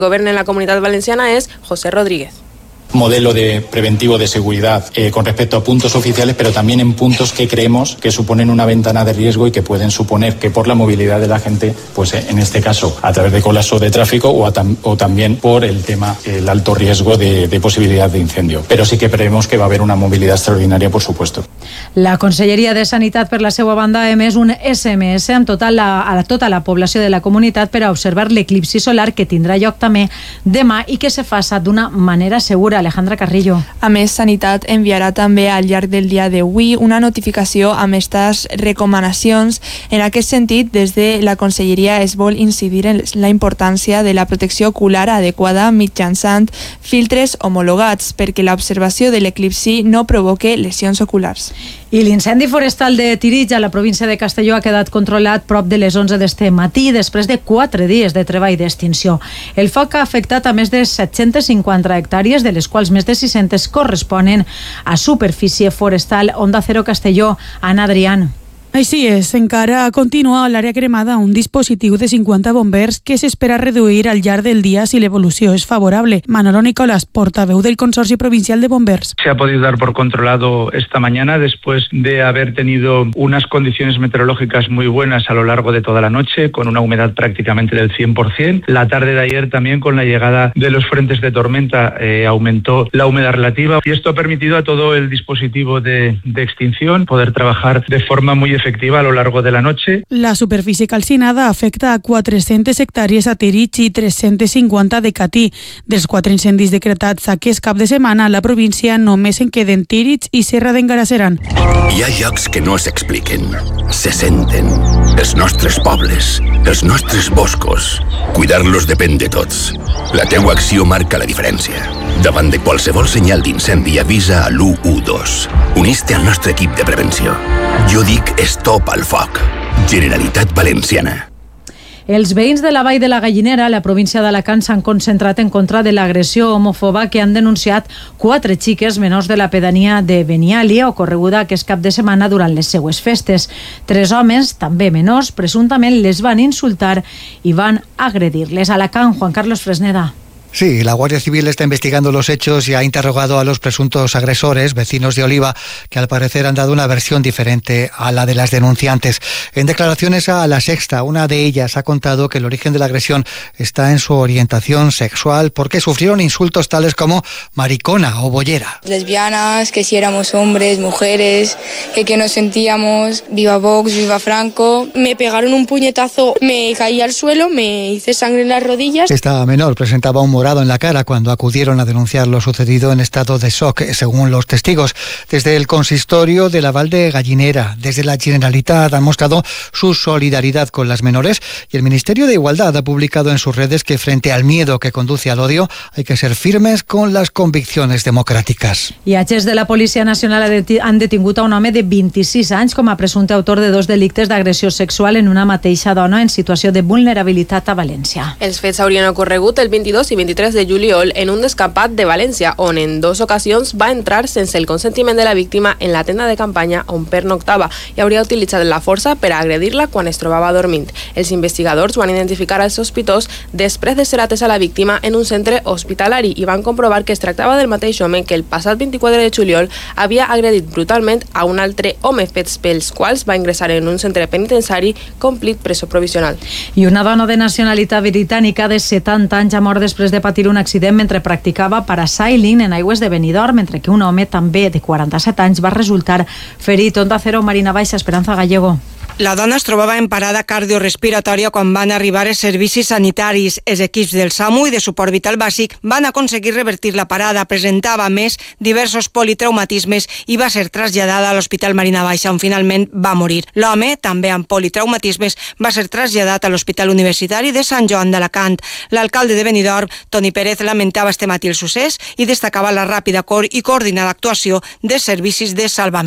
Gobierno en la Comunidad Valenciana es José Rodríguez. Modelo de preventivo de seguridad con respecto a puntos oficiales, pero también en puntos que creemos que suponen una ventana de riesgo y que pueden suponer que por la movilidad de la gente, pues en este caso a través de colapso de tráfico o también por el alto riesgo de posibilidad de incendio. Pero sí que prevemos que va a haber una movilidad extraordinaria, por supuesto. La Conselleria de Sanitat, per la seva banda, ha emès un SMS amb tota la població de la comunitat per a observar l'eclipsi solar que tindrà lloc també demà i que se faça d'una manera segura. Alejandra Carrillo. A més, Sanitat enviarà també al llarg del dia d'avui una notificació amb aquestes recomanacions. En aquest sentit, des de la Conselleria es vol incidir en la importància de la protecció ocular adequada mitjançant filtres homologats perquè l'observació de l'eclipsi no provoque lesions oculars. I l'incendi forestal de Tirich a la província de Castelló ha quedat controlat prop de les 11 d'este matí després de 4 dies de treball d'extinció. El foc ha afectat a més de 750 hectàrees, de les quals més de 600 corresponen a superfície forestal. Onda Cero Castelló, Anna Adrián. Així és, encara continua a l'àrea cremada un dispositiu de 50 bombers que s'espera reduir al llarg del dia si l'evolució es favorable. Manolo Nicolás, portaveu del Consorci Provincial de Bombers. Se ha podido dar por controlado esta mañana después de haber tenido unas condiciones meteorológicas muy buenas a lo largo de toda la noche, con una humedad prácticamente del 100%. La tarde de ayer también, con la llegada de los frentes de tormenta, aumentó la humedad relativa y esto ha permitido a todo el dispositivo de extinción poder trabajar de forma muy efectiva a lo largo de la noche. La superfície calcinada afecta a 400 hectàrees a Tirich i 350 de Catí. Dels 4 incendis decretats aquest cap de setmana, a la província només en queden Tirich i Serra d'en Galceran. Hi ha llocs que no s'expliquen, se senten. Els nostres pobles, els nostres boscos. Cuidar-los depèn de tots. La teua acció marca la diferència. Davant de qualsevol senyal d'incendi, avisa a l'112. Unís-te al nostre equip de prevenció. Jo dic stop al foc. Generalitat Valenciana. Els veïns de la Vall de la Gallinera, a la província d'Alacant, s'han concentrat en contra de l'agressió homofoba que han denunciat 4 xiques menors de la pedania de Benialia, ocorreguda aquest cap de setmana durant les seues festes. 3 homes, també menors, presumptament les van insultar i van agredir-les. A Alacant, Juan Carlos Fresneda. Sí, la Guardia Civil está investigando los hechos y ha interrogado a los presuntos agresores, vecinos de Oliva, que al parecer han dado una versión diferente a la de las denunciantes. En declaraciones a La Sexta, una de ellas ha contado que el origen de la agresión está en su orientación sexual porque sufrieron insultos tales como maricona o bollera. Lesbianas, que si éramos hombres, mujeres, que nos sentíamos viva Vox, viva Franco. Me pegaron un puñetazo, me caí al suelo, me hice sangre en las rodillas. Esta menor presentaba un morado en la cara cuando acudieron a denunciar lo sucedido en estado de shock, según los testigos. Desde el consistorio de la Val de Gallinera, desde la Generalitat, han mostrado su solidaridad con las menores y el Ministerio de Igualdad ha publicado en sus redes que frente al miedo que conduce al odio hay que ser firmes con las convicciones democràtiques. I agents de la Policia Nacional han detingut a un home de 26 anys com a presumpte autor de 2 delictes d'agressió sexual en una mateixa dona en situació de vulnerabilitat a València. Els fets haurien ocorregut el 22 i 23 de juliol en un descampat de València, on en 2 ocasions va entrar sense el consentiment de la víctima en la tenda de campanya on pernoctava i hauria utilitzat la força per a agredir-la quan es trobava dormint. Els investigadors van identificar al sospitós després de ser atès a la víctima en un centre hospitalari i van comprovar que es tractava del mateix home que el passat 24 de juliol havia agredit brutalment a un altre home, fets pels quals va ingressar en un centre penitenciari complit presó provisional. I una dona de nacionalitat britànica de 70 anys ha mort després de patir un accident mentre practicava parasailing en aigües de Benidorm, mentre que un home també de 47 anys va resultar ferit. Onda Cero, Marina Baixa, Esperanza Gallego. La dona es trobava en parada cardiorrespiratòria quan van arribar els servicis sanitaris. Els equips del SAMU i de suport vital bàsic van aconseguir revertir la parada. Presentava, més, diversos politraumatismes i va ser traslladada a l'Hospital Marina Baixa, on finalment va morir. L'home, també amb politraumatismes, va ser traslladat a l'Hospital Universitari de Sant Joan d'Alacant. L'alcalde de Benidorm, Toni Pérez, lamentava este matí el succés i destacava la ràpida i coordinada actuació dels servicis de salvament.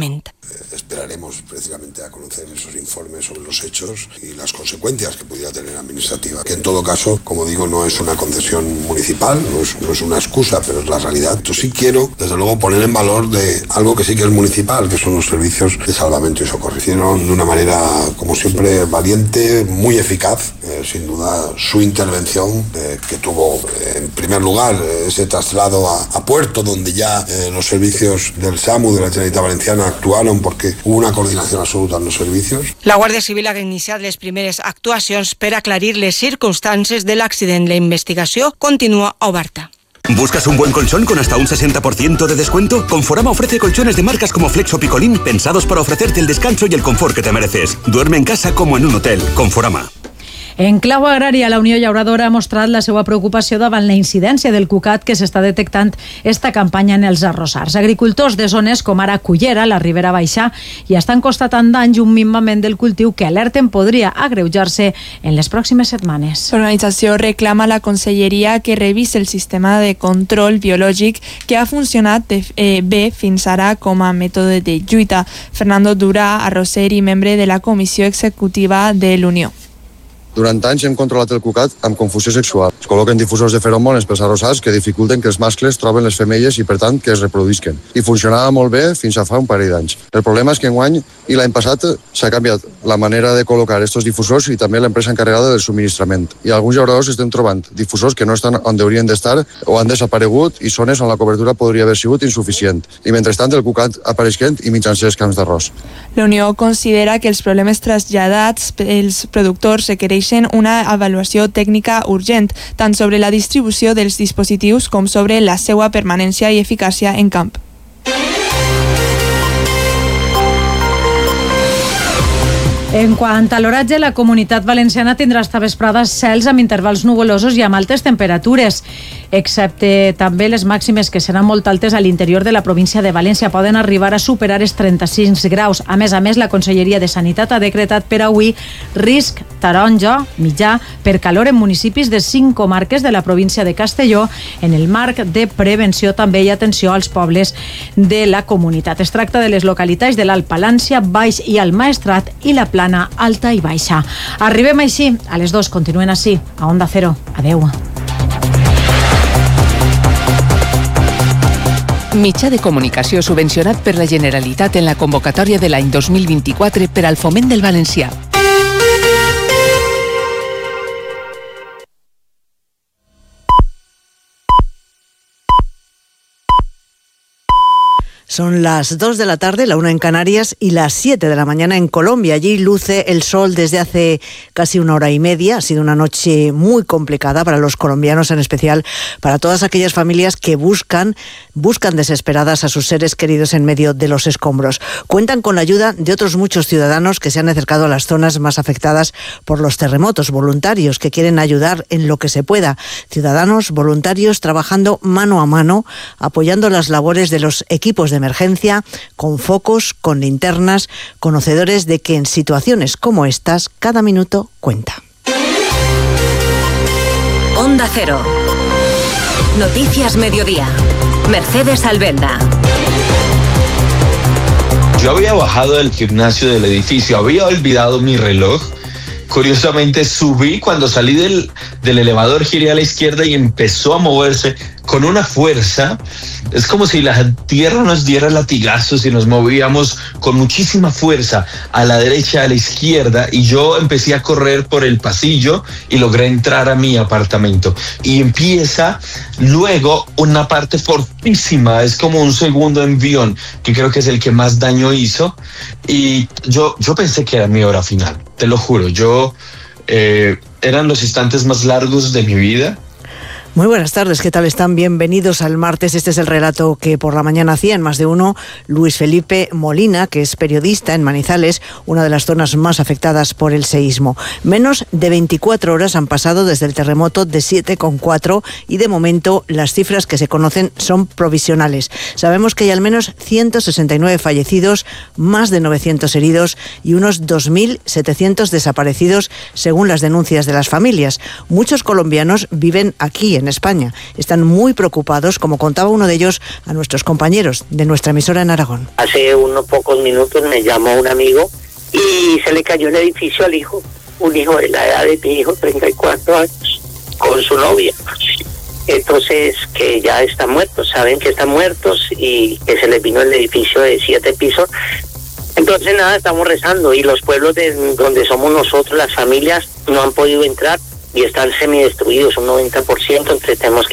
Esperaremos precisamente a conocer esos informes sobre los hechos y las consecuencias que pudiera tener administrativa. Que en todo caso, como digo, no es una concesión municipal, no es una excusa, pero es la realidad. Yo sí quiero, desde luego, poner en valor de algo que sí que es municipal, que son los servicios de salvamento y socorro. Hicieron de una manera, como siempre, valiente, muy eficaz. Sin duda, su intervención, que tuvo, en primer lugar, ese traslado a puerto, donde ya los servicios del SAMU de la Generalitat Valenciana actuaron porque hubo una coordinació absoluta en los servicios. La Guàrdia Civil ha iniciat les primeres actuacions per aclarir les circumstàncies de l'accident. La investigació continua oberta. ¿Buscas un buen colchón con hasta un 60% de descuento? Conforama ofrece colchones de marcas como Flex o Picolín pensados para ofrecerte el descanso y el confort que te mereces. Duerme en casa como en un hotel. Conforama. En clau agrària, la Unió Llauradora ha mostrat la seva preocupació davant la incidència del cucat que s'està detectant esta campanya en els arrossars. Agricultors de zones com ara Cullera, la Ribera Baixa, ja estan constatant danys i un minvament del cultiu que alerten podria agreujar-se en les pròximes setmanes. L'organització reclama a la Conselleria que revisi el sistema de control biològic que ha funcionat bé fins ara com a mètode de lluita. Fernando Durà, arrosser i membre de la Comissió Executiva de l'Unió. Durant anys hem controlat el cucat amb confusió sexual. Es col·loquen difusors de feromones pels arrossars que dificulten que els mascles troben les femelles i, per tant, que es reproduïsquen. I funcionava molt bé fins a fa un parell d'anys. El problema és que enguany i l'any passat s'ha canviat la manera de col·locar aquests difusors i també l'empresa encarregada del subministrament. I alguns llauradors estem trobant difusors que no estan on haurien d'estar o han desaparegut i zones on la cobertura podria haver sigut insuficient. I mentrestant el cucat apareixent i mitjançant els camps d'arròs. La Unió considera que els problemes traslladats pels productors requereixen una avaluació tècnica urgent, tant sobre la distribució dels dispositius com sobre la seva permanència i eficàcia en camp. En quant a l'oratge, la Comunitat Valenciana tindrà esta vesprada cels amb intervals nuvolosos i amb altes temperatures, excepte també les màximes que seran molt altes a l'interior de la província de València. Poden arribar a superar els 35 graus. A més, la Conselleria de Sanitat ha decretat per avui risc taronja mitjà per calor en municipis de 5 comarques de la província de Castelló en el marc de prevenció també i atenció als pobles de la comunitat. Es tracta de les localitats de l'Alt Palància, Baix i el Maestrat i la Plana Alta i Baixa. Arribem així a les 2. Continuen així a Onda Cero. Adeu. Mitjà de comunicació subvencionat per la Generalitat en la convocatòria de l'any 2024 per al foment del valencià. Son las 2 de la tarde, la 1 en Canarias y las 7 de la mañana en Colombia. Allí luce el sol desde hace casi una hora y media. Ha sido una noche muy complicada para los colombianos, en especial para todas aquellas familias que buscan desesperadas a sus seres queridos en medio de los escombros. Cuentan con la ayuda de otros muchos ciudadanos que se han acercado a las zonas más afectadas por los terremotos, voluntarios que quieren ayudar en lo que se pueda. Ciudadanos voluntarios trabajando mano a mano, apoyando las labores de los equipos de emergencia, con focos, con linternas, conocedores de que en situaciones como estas, cada minuto cuenta. Onda Cero. Noticias Mediodía. Mercedes Albenda. Yo había bajado del gimnasio del edificio, había olvidado mi reloj. Curiosamente subí, cuando salí del elevador giré a la izquierda y empezó a moverse con una fuerza. Es como si la tierra nos diera latigazos y nos movíamos con muchísima fuerza a la derecha, a la izquierda, y yo empecé a correr por el pasillo y logré entrar a mi apartamento. Y empieza luego una parte fortísima, es como un segundo envión, que creo que es el que más daño hizo, y yo pensé que era mi hora final, te lo juro. Eran los instantes más largos de mi vida. Muy buenas tardes, ¿qué tal están? Bienvenidos al martes. Este es el relato que por la mañana hacía en Más de Uno Luis Felipe Molina, que es periodista en Manizales, una de las zonas más afectadas por el seísmo. Menos de 24 horas han pasado desde el terremoto de 7,4 y de momento las cifras que se conocen son provisionales. Sabemos que hay al menos 169 fallecidos, más de 900 heridos y unos 2.700 desaparecidos según las denuncias de las familias. Muchos colombianos viven aquí en en España. Están muy preocupados, como contaba uno de ellos a nuestros compañeros de nuestra emisora en Aragón. Hace unos pocos minutos me llamó un amigo y se le cayó el edificio al hijo, un hijo de la edad de mi hijo, 34 años, con su novia. Entonces, que ya están muertos, saben que están muertos y que se les vino el edificio de 7 pisos. Entonces, nada, estamos rezando y los pueblos donde somos nosotros, las familias, no han podido entrar y están semidestruidos, un 90%, entonces tenemos que